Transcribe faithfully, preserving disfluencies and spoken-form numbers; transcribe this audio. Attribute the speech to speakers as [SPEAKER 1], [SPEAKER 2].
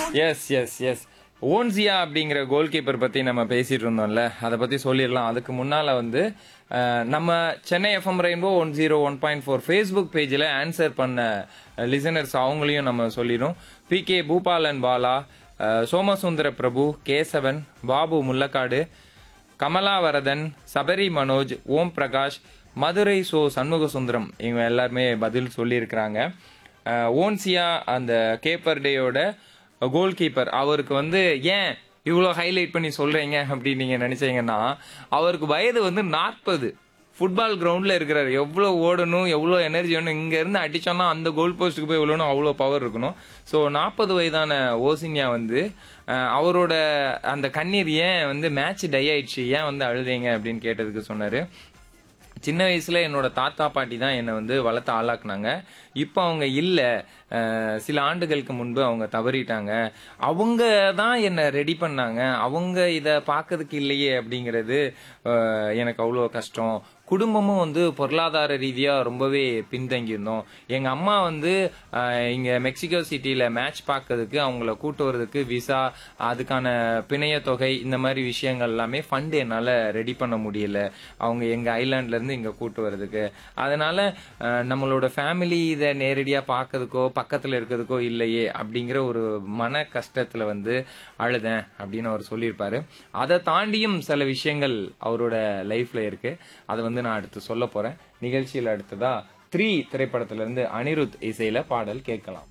[SPEAKER 1] S S S ஓன்சியா அப்படிங்கிற goal keeper பத்தி நம்ம பேசிட்டு இருந்தோம்ல, அதை பத்தி சொல்லிடலாம். அதுக்கு முன்னால வந்து அஹ், நம்ம Chennai FM rainbow one zero one point four Facebook பேஜில் ஆன்சர் பண்ண லிசனர்ஸ் அவங்களையும் நம்ம சொல்லிடும். பி கே பூபாலன் பாலா, அஹ், சோமசுந்தர பிரபு, கேசவன், பாபு முல்லக்காடு, கமலாவரதன், சபரி மனோஜ், ஓம் பிரகாஷ், மதுரை சோ சண்முக சுந்தரம் இவங்க எல்லாருமே பதில் சொல்லியிருக்கிறாங்க. அஹ், ஓன்சியா அந்த கேப்பர் டேயோட கோல் கீப்பர் அவருக்கு வந்து ஏன் இவ்வளோ ஹைலைட் பண்ணி சொல்றீங்க அப்படின்னு நீங்க நினைச்சீங்கன்னா, அவருக்கு வயது வந்து நாற்பது. ஃபுட்பால் கிரவுண்டில் இருக்கிறார். எவ்வளோ ஓடணும், எவ்வளோ எனர்ஜி வேணும், இங்க இருந்து அடிச்சோன்னா அந்த கோல் போஸ்ட்டுக்கு போய் விழணும், அவ்வளோ பவர் இருக்கணும். ஸோ நாற்பது வயதான ஓசினியா வந்து அஹ், அவரோட அந்த கண்ணீர் ஏன் வந்து மேட்ச் டை ஆயிடுச்சு, ஏன் வந்து அழுதீங்க அப்படின்னு கேட்டதுக்கு சொன்னாரு, சின்ன வயசுல என்னோட தாத்தா பாட்டி தான் என்னை வந்து வளர்த்து ஆளாக்குனாங்க. இப்போ அவங்க இல்லை, சில ஆண்டுகளுக்கு முன்பு அவங்க தவறிட்டாங்க. அவங்க தான் என்னை ரெடி பண்ணாங்க, அவங்க இதை பார்க்கறதுக்கு இல்லையே அப்படிங்கிறது அஹ், எனக்கு அவ்வளோ கஷ்டம். குடும்பமும் வந்து பொருளாதார ரீதியா ரொம்பவே பின்தங்கி இருந்தோம். எங்க அம்மா வந்து அஹ், இங்க மெக்சிகோ சிட்டில மேட்ச் பார்க்கறதுக்கு அவங்கள கூட்டு வரதுக்கு விசா, அதுக்கான பிணைய தொகை, இந்த மாதிரி விஷயங்கள் எல்லாமே ஃபண்ட் என்னால ரெடி பண்ண முடியல, அவங்க எங்க ஐலாண்ட்ல இருந்து இங்க கூட்டு வர்றதுக்கு. அதனால அஹ், நம்மளோட ஃபேமிலி இதை நேரடியா பார்க்கறதுக்கோ பக்கத்துல இருக்கிறதுக்கோ இல்லையே அப்படிங்கிற ஒரு மன கஷ்டத்துல வந்து அழுதேன் அப்படின்னு அவர் சொல்லியிருப்பாரு. அதை தாண்டியும் சில விஷயங்கள் அவரோட லைஃப்ல இருக்கு. அதை வந்து நான் அடுத்து சொல்ல போறேன். நிகழ்ச்சியில் அடுத்ததா த்ரீ திரைப்படத்திலிருந்து அனிருத் இசையில பாடல் கேட்கலாம்.